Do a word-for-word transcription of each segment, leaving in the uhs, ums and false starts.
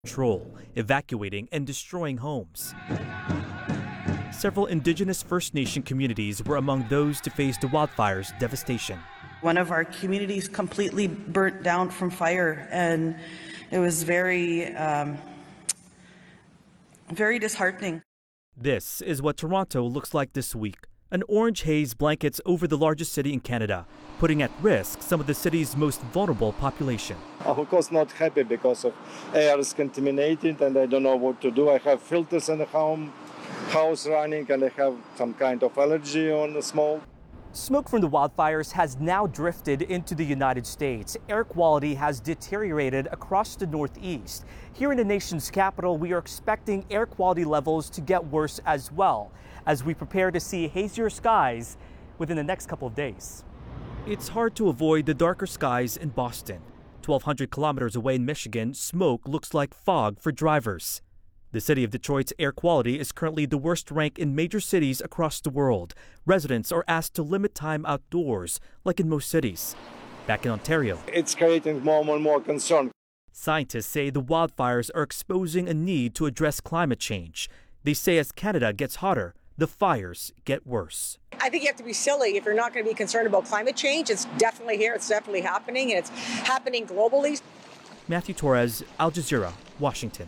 Control, evacuating and destroying homes. Several indigenous First Nation communities were among those to face the wildfire's devastation. One of our communities completely burnt down from fire, and it was very, um, very disheartening. This is what Toronto looks like this week. An orange haze blankets over the largest city in Canada, putting at risk some of the city's most vulnerable population. Of course, not happy because of air is contaminated and I don't know what to do. I have filters in the home, house running, and I have some kind of allergy on the smoke. Smoke from the wildfires has now drifted into the United States. Air quality has deteriorated across the Northeast. Here in the nation's capital, we are expecting air quality levels to get worse as well, as we prepare to see hazier skies within the next couple of days. It's hard to avoid the darker skies in Boston. twelve hundred kilometers away in Michigan, smoke looks like fog for drivers. The city of Detroit's air quality is currently the worst rank in major cities across the world. Residents are asked to limit time outdoors, like in most cities. Back in Ontario, it's creating more and more concern. Scientists say the wildfires are exposing a need to address climate change. They say as Canada gets hotter, the fires get worse. I think you have to be silly if you're not going to be concerned about climate change. It's definitely here. It's definitely happening, and it's happening globally. Matthew Torres, Al Jazeera, Washington.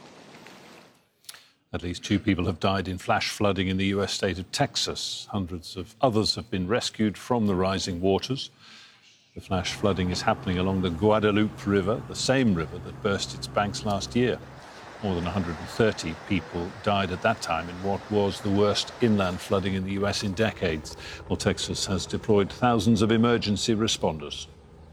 At least two people have died in flash flooding in the U S state of Texas. Hundreds of others have been rescued from the rising waters. The flash flooding is happening along the Guadalupe River, the same river that burst its banks last year. More than one hundred thirty people died at that time in what was the worst inland flooding in the U S in decades. Well, Texas has deployed thousands of emergency responders.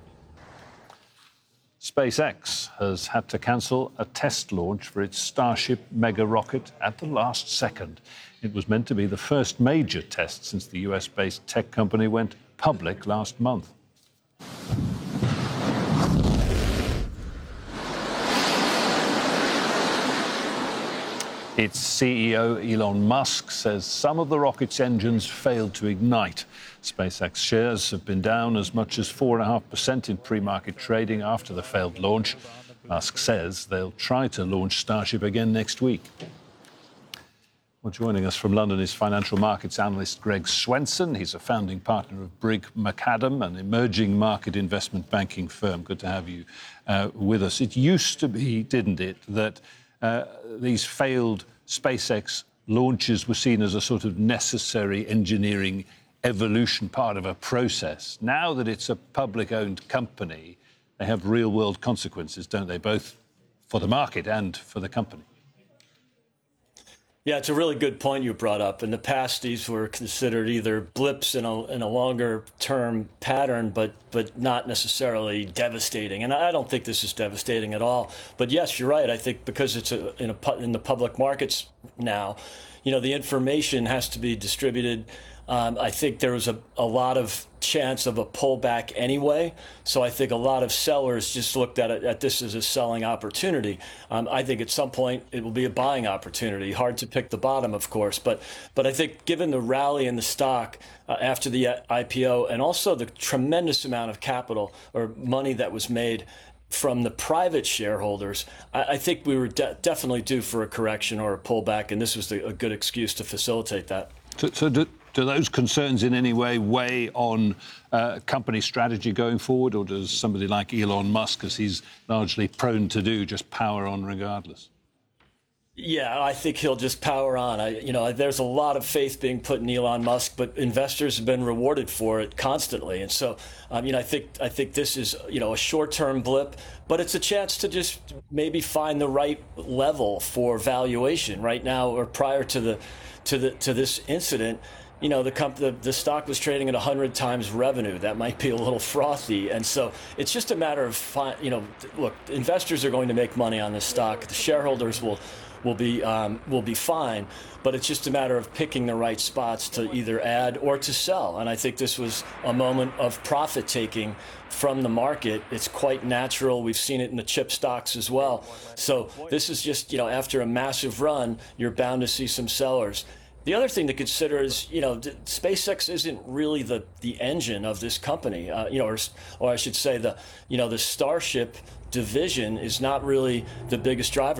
SpaceX has had to cancel a test launch for its Starship mega rocket at the last second. It was meant to be the first major test since the U S-based tech company went public last month. Its C E O, Elon Musk, says some of the rocket's engines failed to ignite. SpaceX shares have been down as much as four point five percent in pre-market trading after the failed launch. Musk says they'll try to launch Starship again next week. Well, joining us from London is financial markets analyst Greg Swenson. He's a founding partner of Brigg McAdam, an emerging market investment banking firm. Good to have you uh, with us. It used to be, didn't it, that Uh, these failed SpaceX launches were seen as a sort of necessary engineering evolution, part of a process. Now that it's a public-owned company, they have real-world consequences, don't they, both for the market and for the company? Yeah, it's a really good point you brought up. In the past, these were considered either blips in a, in a longer-term pattern, but but not necessarily devastating. And I don't think this is devastating at all. But yes, you're right. I think because it's a, in, a, in the public markets now, you know, the information has to be distributed. Um, I think there was a, a lot of chance of a pullback anyway. So I think a lot of sellers just looked at it at this as a selling opportunity. Um, I think at some point it will be a buying opportunity. Hard to pick the bottom, of course. But but I think given the rally in the stock uh, after the I P O and also the tremendous amount of capital or money that was made from the private shareholders, I, I think we were de- definitely due for a correction or a pullback. And this was the, a good excuse to facilitate that. So, so do, do those concerns in any way weigh on uh, company strategy going forward, or does somebody like Elon Musk, as he's largely prone to do, just power on regardless? Yeah, I think he'll just power on. I, you know, there's a lot of faith being put in Elon Musk, but investors have been rewarded for it constantly. And so, um, you know, I think I think this is, you know, a short-term blip, but it's a chance to just maybe find the right level for valuation right now or prior to the to the to this incident. You know, the, comp- the the stock was trading at one hundred times revenue. That might be a little frothy. And so it's just a matter of, fi- you know, look, investors are going to make money on this stock. The shareholders will will be um, will be fine. But it's just a matter of picking the right spots to either add or to sell. And I think this was a moment of profit taking from the market. It's quite natural. We've seen it in the chip stocks as well. So this is just, you know, after a massive run, you're bound to see some sellers. The other thing to consider is, you know, SpaceX isn't really the, the engine of this company, uh, you know, or, or I should say the, you know, the Starship division is not really the biggest driver.